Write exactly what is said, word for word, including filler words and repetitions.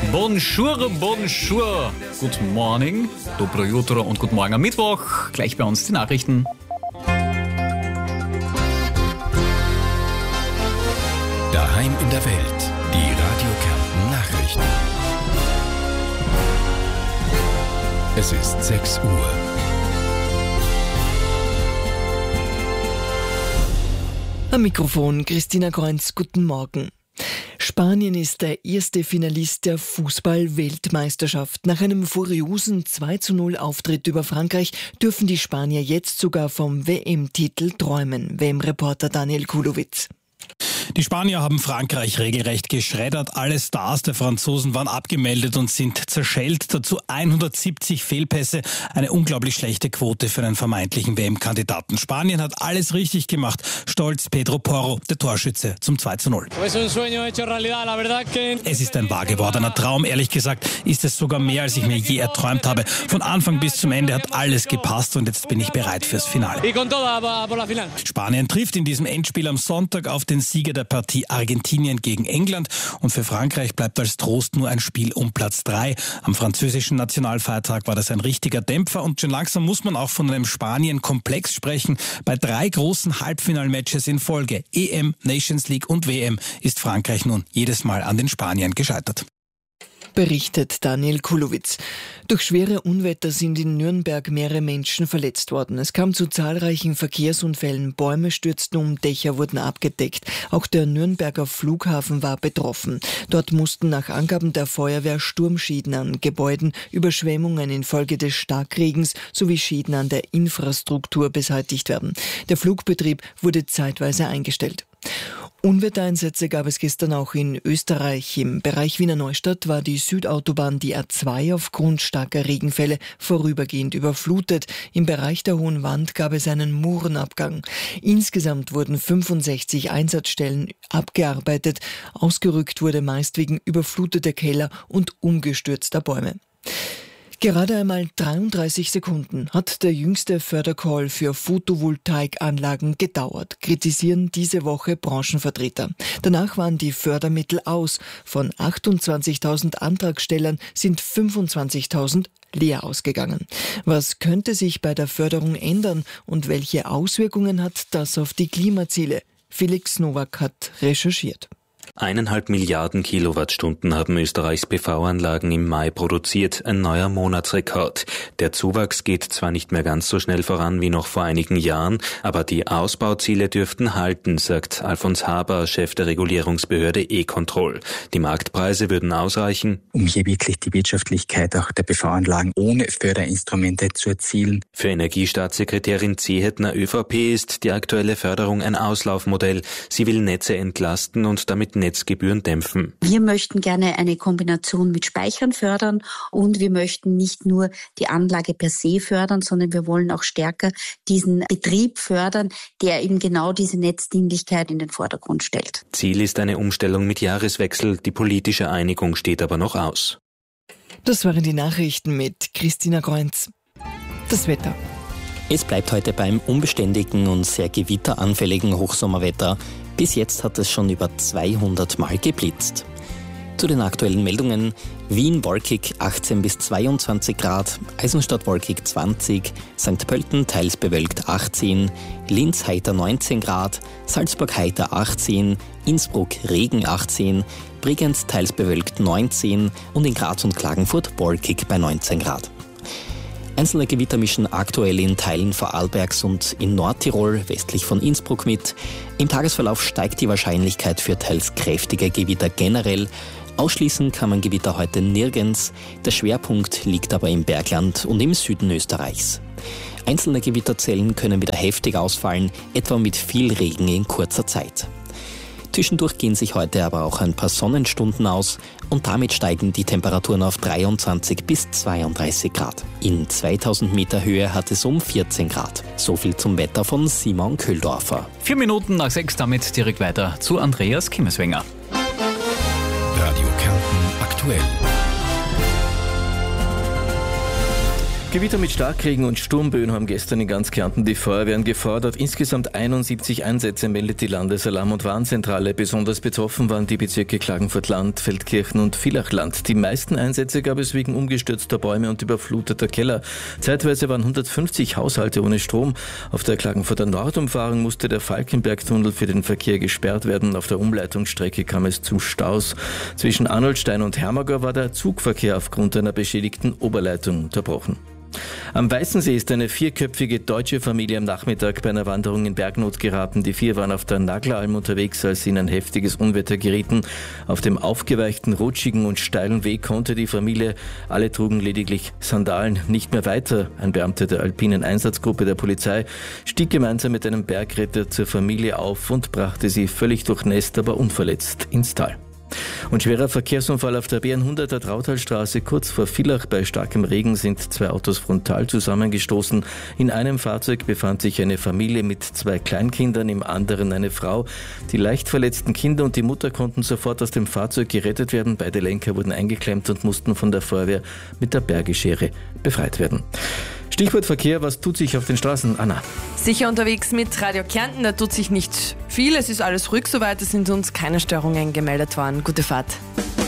Bonjour, bonjour, good morning, dobro jutro und guten Morgen am Mittwoch. Gleich bei uns die Nachrichten. Daheim in der Welt, die Radio Kärnten Nachrichten. Es ist sechs Uhr. Am Mikrofon Christina Kreunz, guten Morgen. Spanien ist der erste Finalist der Fußball-Weltmeisterschaft. Nach einem furiosen zwei zu null Auftritt über Frankreich dürfen die Spanier jetzt sogar vom W M-Titel träumen. W M-Reporter Daniel Kulowitz. Die Spanier haben Frankreich regelrecht geschreddert. Alle Stars der Franzosen waren abgemeldet und sind zerschellt. Dazu hundertsiebzig Fehlpässe. Eine unglaublich schlechte Quote für einen vermeintlichen W M-Kandidaten. Spanien hat alles richtig gemacht. Stolz Pedro Porro, der Torschütze zum zwei zu null. Es ist ein wahr gewordener Traum. Ehrlich gesagt ist es sogar mehr, als ich mir je erträumt habe. Von Anfang bis zum Ende hat alles gepasst und jetzt bin ich bereit fürs Finale. Spanien trifft in diesem Endspiel am Sonntag auf den Sieger der Partie Argentinien gegen England und für Frankreich bleibt als Trost nur ein Spiel um Platz drei. Am französischen Nationalfeiertag war das ein richtiger Dämpfer und schon langsam muss man auch von einem Spanien-Komplex sprechen. Bei drei großen Halbfinalmatches in Folge, E M, Nations League und W M, ist Frankreich nun jedes Mal an den Spaniern gescheitert. Berichtet Daniel Kulowitz. Durch schwere Unwetter sind in Nürnberg mehrere Menschen verletzt worden. Es kam zu zahlreichen Verkehrsunfällen. Bäume stürzten um, Dächer wurden abgedeckt. Auch der Nürnberger Flughafen war betroffen. Dort mussten nach Angaben der Feuerwehr Sturmschäden an Gebäuden, Überschwemmungen infolge des Starkregens sowie Schäden an der Infrastruktur beseitigt werden. Der Flugbetrieb wurde zeitweise eingestellt. Unwettereinsätze gab es gestern auch in Österreich. Im Bereich Wiener Neustadt war die Südautobahn, die A zwei, aufgrund starker Regenfälle vorübergehend überflutet. Im Bereich der Hohen Wand gab es einen Murenabgang. Insgesamt wurden fünfundsechzig Einsatzstellen abgearbeitet. Ausgerückt wurde meist wegen überfluteter Keller und umgestürzter Bäume. Gerade einmal dreiunddreißig Sekunden hat der jüngste Fördercall für Photovoltaikanlagen gedauert, kritisieren diese Woche Branchenvertreter. Danach waren die Fördermittel aus. Von achtundzwanzigtausend Antragstellern sind fünfundzwanzigtausend leer ausgegangen. Was könnte sich bei der Förderung ändern und welche Auswirkungen hat das auf die Klimaziele? Felix Nowak hat recherchiert. Eineinhalb Milliarden Kilowattstunden haben Österreichs P V-Anlagen im Mai produziert, ein neuer Monatsrekord. Der Zuwachs geht zwar nicht mehr ganz so schnell voran wie noch vor einigen Jahren, aber die Ausbauziele dürften halten, sagt Alfons Haber, Chef der Regulierungsbehörde E-Control. Die Marktpreise würden ausreichen, um hier wirklich die Wirtschaftlichkeit auch der P V-Anlagen ohne Förderinstrumente zu erzielen. Für Energiestaatssekretärin Zehetner ÖVP ist die aktuelle Förderung ein Auslaufmodell. Sie will Netze entlasten und damit Netzgebühren dämpfen. Wir möchten gerne eine Kombination mit Speichern fördern und wir möchten nicht nur die Anlage per se fördern, sondern wir wollen auch stärker diesen Betrieb fördern, der eben genau diese Netzdienlichkeit in den Vordergrund stellt. Ziel ist eine Umstellung mit Jahreswechsel. Die politische Einigung steht aber noch aus. Das waren die Nachrichten mit Christina Kreunz. Das Wetter. Es bleibt heute beim unbeständigen und sehr gewitteranfälligen Hochsommerwetter. Bis jetzt hat es schon über zweihundert Mal geblitzt. Zu den aktuellen Meldungen: Wien wolkig achtzehn bis zweiundzwanzig Grad, Eisenstadt wolkig zwanzig, Sankt Pölten teils bewölkt achtzehn, Linz heiter neunzehn Grad, Salzburg heiter achtzehn, Innsbruck Regen achtzehn, Bregenz teils bewölkt neunzehn und in Graz und Klagenfurt wolkig bei neunzehn Grad. Einzelne Gewitter mischen aktuell in Teilen Vorarlbergs und in Nordtirol westlich von Innsbruck mit. Im Tagesverlauf steigt die Wahrscheinlichkeit für teils kräftige Gewitter generell. Ausschließen kann man Gewitter heute nirgends. Der Schwerpunkt liegt aber im Bergland und im Süden Österreichs. Einzelne Gewitterzellen können wieder heftig ausfallen, etwa mit viel Regen in kurzer Zeit. Zwischendurch gehen sich heute aber auch ein paar Sonnenstunden aus und damit steigen die Temperaturen auf dreiundzwanzig bis zweiunddreißig Grad. In zweitausend Meter Höhe hat es um vierzehn Grad. So viel zum Wetter von Simon Köhldorfer. Vier Minuten nach sechs, damit direkt weiter zu Andreas Kimmeswenger. Radio Kärnten aktuell. Gewitter mit Starkregen und Sturmböen haben gestern in ganz Kärnten die Feuerwehren gefordert. Insgesamt einundsiebzig Einsätze meldet die Landesalarm- und Warnzentrale. Besonders betroffen waren die Bezirke Klagenfurt-Land, Feldkirchen und Villachland. Die meisten Einsätze gab es wegen umgestürzter Bäume und überfluteter Keller. Zeitweise waren hundertfünfzig Haushalte ohne Strom. Auf der Klagenfurter Nordumfahrung musste der Falkenbergtunnel für den Verkehr gesperrt werden. Auf der Umleitungsstrecke kam es zu Staus. Zwischen Arnoldstein und Hermagor war der Zugverkehr aufgrund einer beschädigten Oberleitung unterbrochen. Am Weißensee ist eine vierköpfige deutsche Familie am Nachmittag bei einer Wanderung in Bergnot geraten. Die vier waren auf der Nagleralm unterwegs, als sie in ein heftiges Unwetter gerieten. Auf dem aufgeweichten, rutschigen und steilen Weg konnte die Familie, alle trugen lediglich Sandalen, nicht mehr weiter. Ein Beamter der alpinen Einsatzgruppe der Polizei stieg gemeinsam mit einem Bergretter zur Familie auf und brachte sie völlig durchnässt, aber unverletzt ins Tal. Und schwerer Verkehrsunfall auf der B hunderter Trautalstraße. Kurz vor Villach bei starkem Regen sind zwei Autos frontal zusammengestoßen. In einem Fahrzeug befand sich eine Familie mit zwei Kleinkindern, im anderen eine Frau. Die leicht verletzten Kinder und die Mutter konnten sofort aus dem Fahrzeug gerettet werden. Beide Lenker wurden eingeklemmt und mussten von der Feuerwehr mit der Bergeschere befreit werden. Stichwort Verkehr, was tut sich auf den Straßen, Anna? Sicher unterwegs mit Radio Kärnten, da tut sich nicht viel. Es ist alles ruhig soweit, es sind uns keine Störungen gemeldet worden. Gute Fahrt.